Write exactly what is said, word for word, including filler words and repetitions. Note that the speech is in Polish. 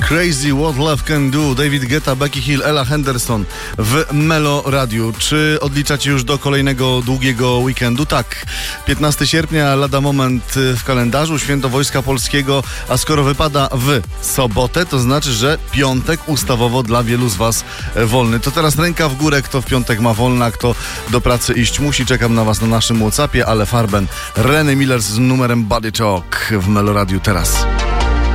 Crazy What Love Can Do, David Guetta, Becky Hill, Ella Henderson w Melo Radiu. Czy odliczacie już do kolejnego długiego weekendu? Tak, piętnastego sierpnia, lada moment w kalendarzu, Święto Wojska Polskiego, a skoro wypada w sobotę, to znaczy, że piątek ustawowo dla wielu z was wolny. To teraz ręka w górę, kto w piątek ma wolny, a kto do pracy iść musi. Czekam na was na naszym WhatsAppie, ale Farben, Renny Miller z numerem Body Talk w Melo Radiu teraz.